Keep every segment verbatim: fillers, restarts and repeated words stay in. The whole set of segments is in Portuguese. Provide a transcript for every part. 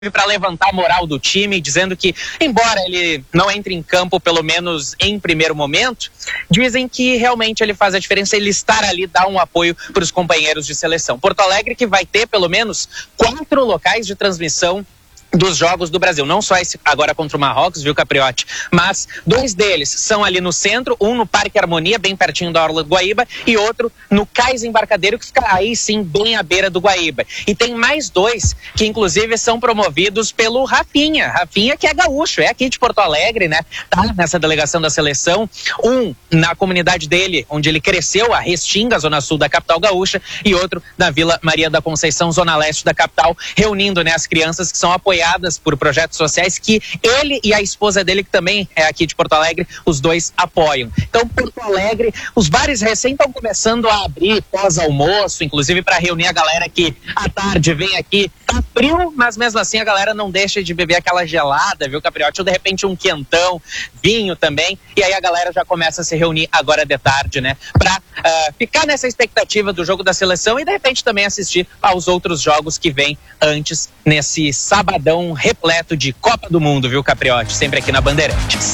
para levantar a moral do time, dizendo que, embora ele não entre em campo, pelo menos em primeiro momento, dizem que realmente ele faz a diferença, ele estar ali, dar um apoio para os companheiros de seleção. Porto Alegre que vai ter pelo menos quatro locais de transmissão dos jogos do Brasil, não só esse agora contra o Marrocos, viu, Capriotti? Mas dois deles são ali no centro, um no Parque Harmonia, bem pertinho da Orla do Guaíba, e outro no Cais Embarcadeiro, que fica aí sim, bem à beira do Guaíba. E tem mais dois, que inclusive são promovidos pelo Rafinha, Rafinha que é gaúcho, é aqui de Porto Alegre, né? Tá nessa delegação da seleção, um na comunidade dele, onde ele cresceu, a Restinga, zona sul da capital gaúcha, e outro na Vila Maria da Conceição, zona leste da capital, reunindo, né, as crianças que são apoiadas por projetos sociais que ele e a esposa dele, que também é aqui de Porto Alegre, os dois apoiam. Então, Porto Alegre, os bares recém estão começando a abrir pós-almoço, inclusive para reunir a galera que à tarde vem aqui. Tá frio, mas mesmo assim a galera não deixa de beber aquela gelada, viu, Capriotti? Ou de repente um quentão, vinho também, e aí a galera já começa a se reunir agora de tarde, né? Pra uh, ficar nessa expectativa do jogo da seleção e de repente também assistir aos outros jogos que vêm antes, nesse sabadão repleto de Copa do Mundo, viu, Capriotti? Sempre aqui na Bandeirantes.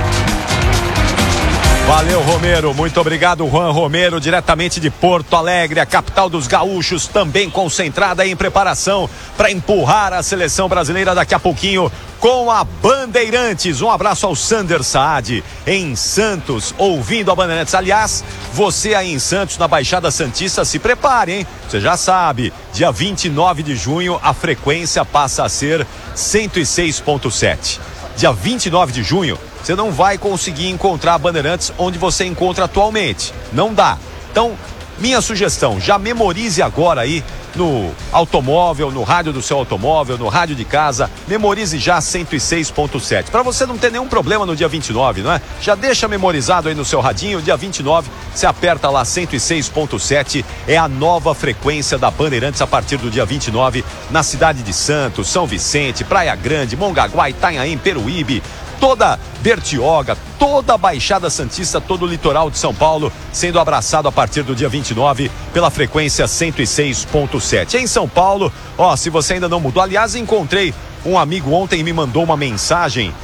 Valeu, Romero, muito obrigado, Juan Romero, diretamente de Porto Alegre, a capital dos gaúchos, também concentrada em preparação para empurrar a seleção brasileira daqui a pouquinho com a Bandeirantes. Um abraço ao Sander Saad, em Santos, ouvindo a Bandeirantes. Aliás, você aí em Santos, na Baixada Santista, se prepare, hein? Você já sabe, dia vinte e nove de junho, a frequência passa a ser cento e seis ponto sete. Dia vinte e nove de junho, você não vai conseguir encontrar a Bandeirantes onde você encontra atualmente. Não dá. Então, minha sugestão, já memorize agora aí no automóvel, no rádio do seu automóvel, no rádio de casa, memorize já cento e seis ponto sete, para você não ter nenhum problema no dia vinte e nove, não é? Já deixa memorizado aí no seu radinho, dia vinte e nove, você aperta lá cento e seis ponto sete, é a nova frequência da Bandeirantes a partir do dia vinte e nove, na cidade de Santos, São Vicente, Praia Grande, Mongaguá, Itanhaém, Peruíbe, toda Bertioga, toda a Baixada Santista, todo o litoral de São Paulo sendo abraçado a partir do dia vinte e nove pela frequência cento e seis ponto sete. Em São Paulo, ó, se você ainda não mudou, aliás, encontrei um amigo ontem e me mandou uma mensagem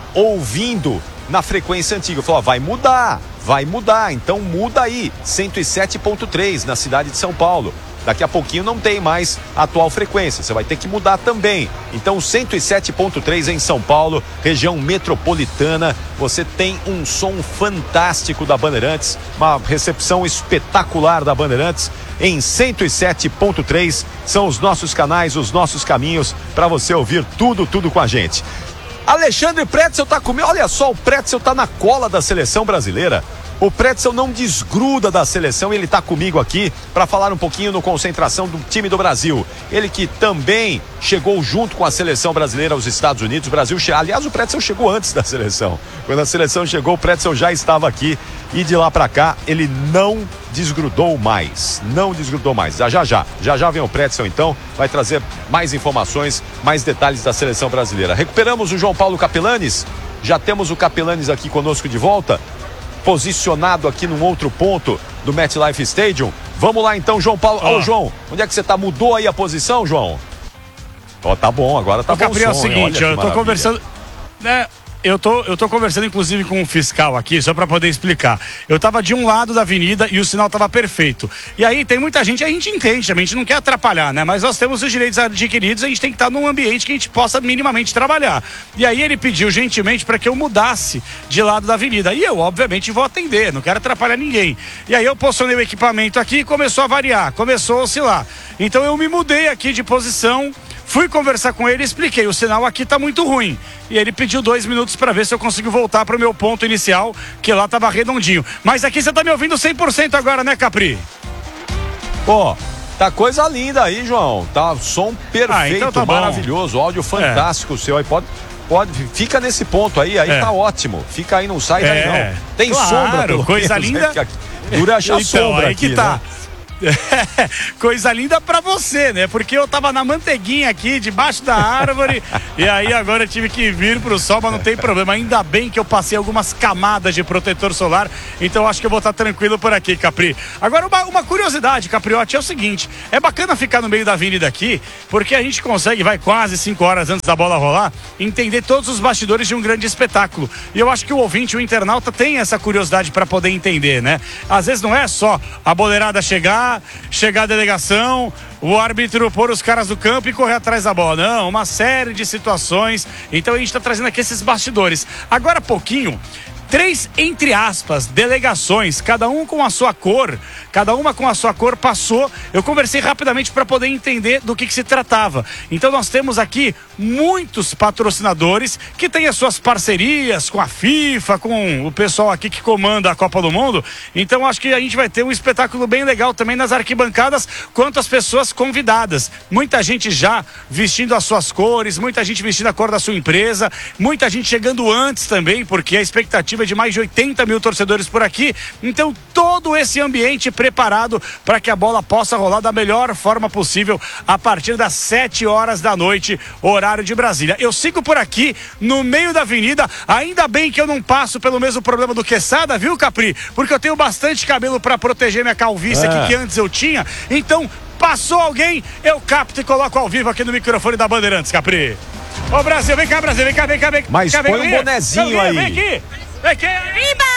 ouvindo na frequência antiga, falou, ó, vai mudar, vai mudar, então muda aí, cento e sete ponto três na cidade de São Paulo. Daqui a pouquinho não tem mais a atual frequência, você vai ter que mudar também. Então cento e sete ponto três em São Paulo, região metropolitana, você tem um som fantástico da Bandeirantes, uma recepção espetacular da Bandeirantes. Em cento e sete ponto três são os nossos canais, os nossos caminhos para você ouvir tudo, tudo com a gente. Alexandre Pretzel tá comigo, olha só, o Pretzel tá na cola da seleção brasileira. O Pretzel não desgruda da seleção, ele está comigo aqui para falar um pouquinho no Concentração do time do Brasil. Ele que também chegou junto com a seleção brasileira aos Estados Unidos. O Brasil, aliás, o Pretzel chegou antes da seleção. Quando a seleção chegou, o Pretzel já estava aqui e de lá para cá ele não desgrudou mais. Não desgrudou mais. Já já já, já já vem o Pretzel então, vai trazer mais informações, mais detalhes da seleção brasileira. Recuperamos o João Paulo Capelanes, já temos o Capelanes aqui conosco de volta, posicionado aqui num outro ponto do MetLife Stadium. Vamos lá então, João Paulo. Ô, oh. João, onde é que você tá? Mudou aí a posição, João? Ó, oh, tá bom, agora tá Ô, bom. Gabriel, é o som, seguinte, eu tô maravilha. conversando, né? Eu tô, eu tô conversando inclusive com um fiscal aqui, só para poder explicar. Eu tava de um lado da avenida e o sinal tava perfeito. E aí tem muita gente, a gente entende, a gente não quer atrapalhar, né? Mas nós temos os direitos adquiridos, a gente tem que estar num ambiente que a gente possa minimamente trabalhar. E aí ele pediu gentilmente para que eu mudasse de lado da avenida. E eu, obviamente, vou atender, não quero atrapalhar ninguém. E aí eu posicionei o equipamento aqui e começou a variar, começou a oscilar. Então eu me mudei aqui de posição. Fui conversar com ele e expliquei, o sinal aqui tá muito ruim. E ele pediu dois minutos para ver se eu consigo voltar pro meu ponto inicial, que lá tava redondinho. Mas aqui você tá me ouvindo cem por cento agora, né, Capri? Pô, tá coisa linda aí, João. Tá som perfeito, ah, então tá maravilhoso, áudio fantástico é. seu aí. Pode, pode, fica nesse ponto aí, aí é. tá ótimo. Fica aí, não sai daí é. não. Tem claro, sombra, pelo coisa menos, linda. Né? Dura a então, sombra aí aqui, que tá. Né? Coisa linda pra você, né? Porque eu tava na manteiguinha aqui, debaixo da árvore, e aí agora eu tive que vir pro sol, mas não tem problema. Ainda bem que eu passei algumas camadas de protetor solar, então acho que eu vou estar tranquilo por aqui, Capri. Agora, uma, uma curiosidade, Capriotti, é o seguinte: é bacana ficar no meio da avenida aqui, porque a gente consegue, vai quase cinco horas antes da bola rolar, entender todos os bastidores de um grande espetáculo. E eu acho que o ouvinte, o internauta, tem essa curiosidade para poder entender, né? Às vezes não é só a boleirada chegar, chegar a delegação, o árbitro pôr os caras do campo e correr atrás da bola. Não, uma série de situações. Então a gente está trazendo aqui esses bastidores. Agora há pouquinho, três, entre aspas, delegações, cada um com a sua cor, cada uma com a sua cor passou. Eu conversei rapidamente para poder entender do que, que se tratava. Então nós temos aqui muitos patrocinadores que têm as suas parcerias com a FIFA, com o pessoal aqui que comanda a Copa do Mundo. Então acho que a gente vai ter um espetáculo bem legal também nas arquibancadas, quanto às pessoas convidadas. Muita gente já vestindo as suas cores, muita gente vestindo a cor da sua empresa, muita gente chegando antes também, porque a expectativa de mais de oitenta mil torcedores por aqui. Então todo esse ambiente preparado para que a bola possa rolar da melhor forma possível a partir das sete horas da noite, horário de Brasília. Eu sigo por aqui no meio da avenida, ainda bem que eu não passo pelo mesmo problema do Quesada, viu, Capri? Porque eu tenho bastante cabelo para proteger minha calvície é. aqui que antes eu tinha. Então passou alguém, eu capto e coloco ao vivo aqui no microfone da Bandeirantes, Capri. Ô Brasil, vem cá, Brasil, vem cá, vem cá, vem cá. Mas vem, põe vem, um bonezinho vem, aí. Vem aqui. Vem aqui. Viva!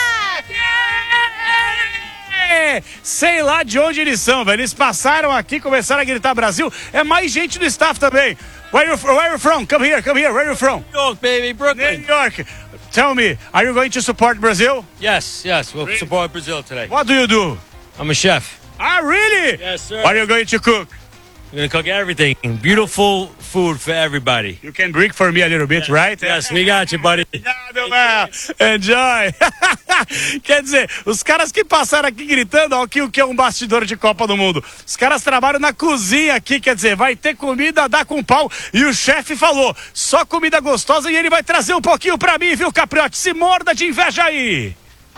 Sei lá de onde eles são, velho. Eles passaram aqui, começaram a gritar Brasil. É mais gente do staff também. Where you, where you from? Come here, come here. Where you from? New York, baby, Brooklyn. New York. Tell me, are you going to support Brazil? Yes, yes, we'll really? support Brazil today. What do you do? I'm a chef. Ah, really? Yes, sir. What are you going to cook? I'm going to cook everything. Beautiful food for everybody. You can drink for me a little bit, yes. right? Yes, we got you, buddy. Enjoy. Quer dizer, os caras que passaram aqui gritando, ó, aqui o que é um bastidor de Copa do Mundo. Os caras trabalham na cozinha aqui, quer dizer, vai ter comida, dá com pau. E o chefe falou, só comida gostosa e ele vai trazer um pouquinho pra mim, viu, Capriotti? Se morda de inveja aí.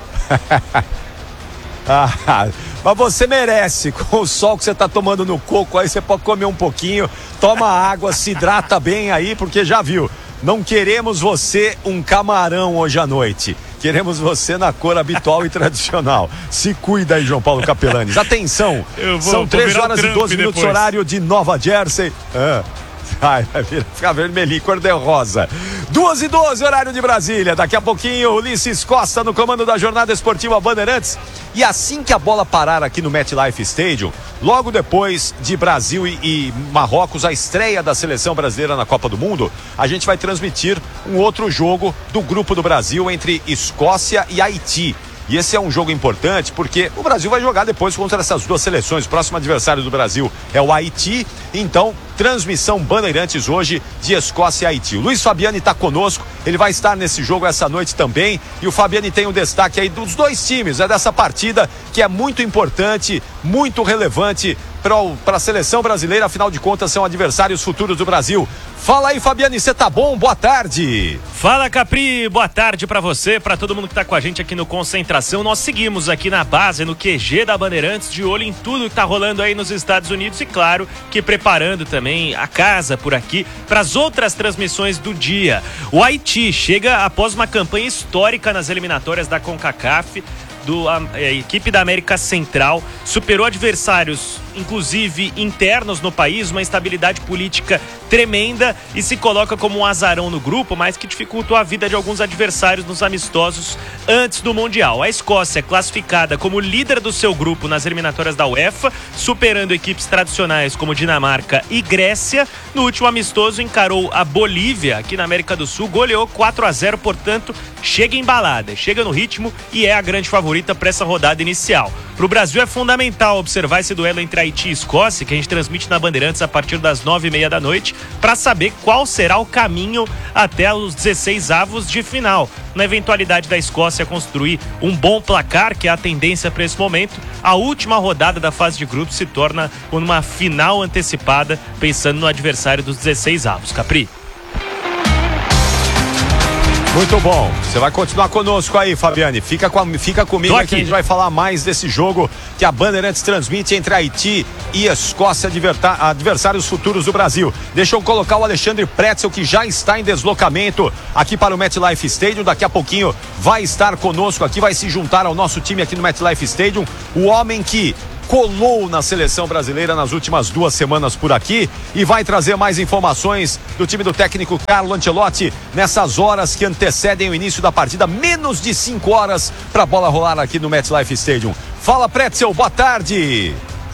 Ah, mas você merece, com o sol que você tá tomando no coco, aí você pode comer um pouquinho, toma água, se hidrata bem aí, porque já viu, não queremos você um camarão hoje à noite, queremos você na cor habitual e tradicional. Se cuida aí, João Paulo Capelanes. Atenção, vou, são três horas e doze minutos, horário de Nova Jersey. Ah. Ai, vai ficar vermelhinho, cor de rosa. duas e doze, horário de Brasília. Daqui a pouquinho, Ulisses Costa no comando da Jornada Esportiva Bandeirantes. E assim que a bola parar aqui no MetLife Stadium, logo depois de Brasil e, e Marrocos, a estreia da seleção brasileira na Copa do Mundo, a gente vai transmitir um outro jogo do Grupo do Brasil entre Escócia e Haiti. E esse é um jogo importante porque o Brasil vai jogar depois contra essas duas seleções. O próximo adversário do Brasil é o Haiti. Então, transmissão Bandeirantes hoje de Escócia e Haiti. O Luiz Fabiani está conosco, ele vai estar nesse jogo essa noite também. E o Fabiani tem um destaque aí dos dois times, é dessa partida que é muito importante, muito relevante para a seleção brasileira. Afinal de contas, são adversários futuros do Brasil. Fala aí, Fabiani, você tá bom? Boa tarde. Fala, Capri, boa tarde pra você, pra todo mundo que tá com a gente aqui no Concentração. Nós seguimos aqui na base, no Q G da Bandeirantes, de olho em tudo que tá rolando aí nos Estados Unidos e, claro, que preparando também a casa por aqui para as outras transmissões do dia. O Haiti chega após uma campanha histórica nas eliminatórias da CONCACAF. Do, a, a equipe da América Central superou adversários, inclusive internos no país, uma instabilidade política tremenda e se coloca como um azarão no grupo, mas que dificultou a vida de alguns adversários nos amistosos antes do Mundial. A Escócia, classificada como líder do seu grupo nas eliminatórias da UEFA, superando equipes tradicionais como Dinamarca e Grécia, no último amistoso encarou a Bolívia, aqui na América do Sul, goleou quatro a zero, portanto, chega embalada, chega no ritmo e é a grande favorita para essa rodada inicial. Para o Brasil é fundamental observar esse duelo entre Haiti e Escócia, que a gente transmite na Bandeirantes a partir das nove e meia da noite, para saber qual será o caminho até os dezesseis avos de final. Na eventualidade da Escócia construir um bom placar, que é a tendência para esse momento, a última rodada da fase de grupos se torna uma final antecipada, pensando no adversário dos dezesseis avos. Capri. Muito bom. Você vai continuar conosco aí, Fabiane. Fica, com a, fica comigo Tô aqui. Que a gente vai falar mais desse jogo que a Bandeirantes transmite entre Haiti e Escócia, adversários futuros do Brasil. Deixa eu colocar o Alexandre Pretzel, que já está em deslocamento aqui para o MetLife Stadium. Daqui a pouquinho vai estar conosco aqui, vai se juntar ao nosso time aqui no MetLife Stadium. O homem que colou na seleção brasileira nas últimas duas semanas por aqui e vai trazer mais informações do time do técnico Carlo Ancelotti nessas horas que antecedem o início da partida, menos de cinco horas para a bola rolar aqui no MetLife Stadium. Fala, Pretzel, boa tarde.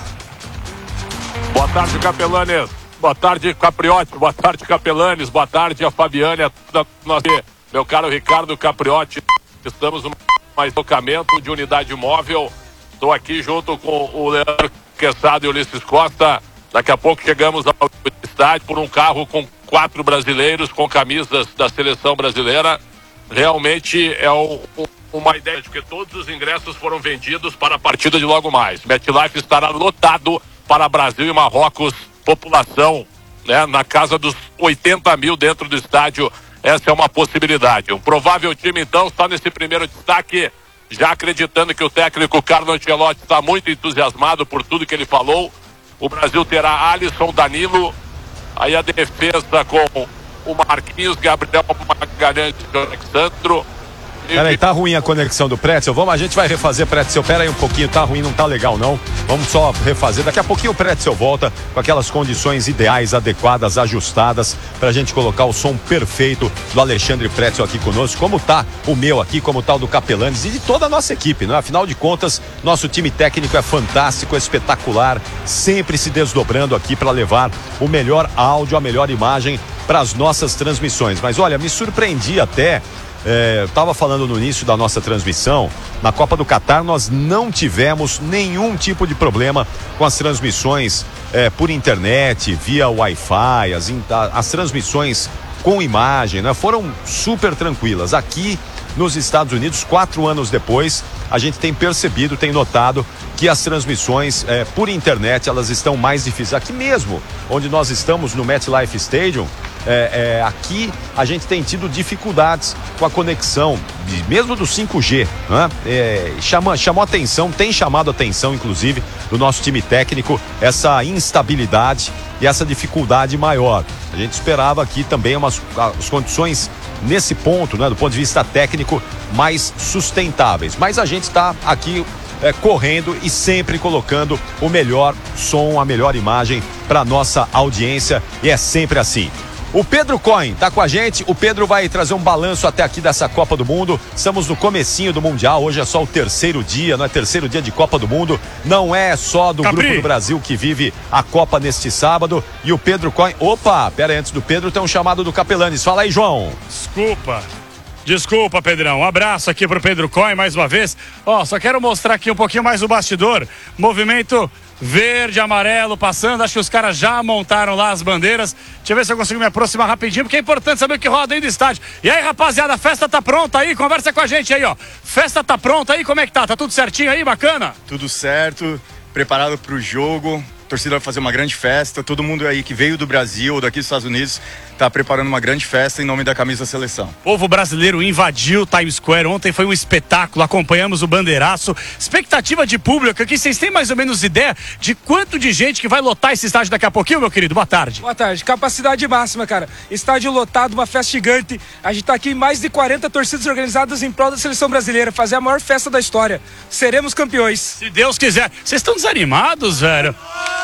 Boa tarde, Capelanes. Boa tarde, Capriotti. Boa tarde, Capelanes. Boa tarde, a Fabiane, a nossa, meu caro Ricardo Capriotti. Estamos no mais tocamento de unidade móvel. Estou aqui junto com o Leandro Quesada e o Ulisses Costa. Daqui a pouco chegamos ao estádio por um carro com quatro brasileiros com camisas da seleção brasileira. Realmente é um, uma ideia, porque todos os ingressos foram vendidos para a partida de logo mais. MetLife estará lotado para Brasil e Marrocos, população, né, na casa dos oitenta mil dentro do estádio. Essa é uma possibilidade. Um provável time, então, está nesse primeiro destaque, já acreditando que o técnico Carlo Ancelotti está muito entusiasmado por tudo que ele falou. O Brasil terá Alisson, Danilo, aí a defesa com o Marquinhos, Gabriel Magalhães e Alexandro. Peraí, tá ruim a conexão do Pretzel. Vamos, a gente vai refazer, Pretzel. Pera aí um pouquinho, tá ruim, não tá legal não. Vamos só refazer. Daqui a pouquinho o Pretzel volta com aquelas condições ideais, adequadas, ajustadas, pra gente colocar o som perfeito do Alexandre Pretzel aqui conosco. Como tá o meu aqui, como tá o do Capelanes e de toda a nossa equipe, né? Afinal de contas, nosso time técnico é fantástico, é espetacular, sempre se desdobrando aqui para levar o melhor áudio, a melhor imagem para as nossas transmissões. Mas olha, me surpreendi até. É, eu estava falando no início da nossa transmissão, na Copa do Catar nós não tivemos nenhum tipo de problema com as transmissões é, por internet, via Wi-Fi, as, as transmissões com imagem, né, foram super tranquilas. Aqui nos Estados Unidos, quatro anos depois, a gente tem percebido, tem notado que as transmissões é, por internet, elas estão mais difíceis. Aqui mesmo, onde nós estamos no MetLife Stadium, É, é, aqui a gente tem tido dificuldades com a conexão, de, mesmo do cinco G, né? É, chama, chamou atenção, tem chamado atenção, inclusive, do nosso time técnico, essa instabilidade e essa dificuldade maior. A gente esperava aqui também umas as condições nesse ponto, né, do ponto de vista técnico, mais sustentáveis. Mas a gente está aqui é, correndo e sempre colocando o melhor som, a melhor imagem para nossa audiência, e é sempre assim. O Pedro Cohen tá com a gente, o Pedro vai trazer um balanço até aqui dessa Copa do Mundo. Estamos no comecinho do Mundial, hoje é só o terceiro dia, não é terceiro dia de Copa do Mundo, não é só do Capri. Grupo do Brasil que vive a Copa neste sábado. E o Pedro Cohen, opa, pera aí, antes do Pedro tem um chamado do Capelanes, fala aí, João. Desculpa. Desculpa, Pedrão. Um abraço aqui pro Pedro Cohen mais uma vez. Ó, só quero mostrar aqui um pouquinho mais o bastidor. Movimento verde, amarelo passando. Acho que os caras já montaram lá as bandeiras. Deixa eu ver se eu consigo me aproximar rapidinho, porque é importante saber o que roda aí do estádio. E aí, rapaziada, a festa tá pronta aí? Conversa com a gente aí, ó. Festa tá pronta aí? Como é que tá? Tá tudo certinho aí? Bacana? Tudo certo, preparado pro jogo. A torcida vai fazer uma grande festa. Todo mundo aí que veio do Brasil ou daqui dos Estados Unidos está preparando uma grande festa em nome da camisa da seleção. O povo brasileiro invadiu Times Square ontem, foi um espetáculo, acompanhamos o bandeiraço. Expectativa de público aqui, vocês têm mais ou menos ideia de quanto de gente que vai lotar esse estádio daqui a pouquinho, meu querido? Boa tarde. Boa tarde, capacidade máxima, cara. Estádio lotado, uma festa gigante. A gente tá aqui em mais de quarenta torcidas organizadas em prol da seleção brasileira, fazer a maior festa da história. Seremos campeões. Se Deus quiser. Vocês estão desanimados, velho?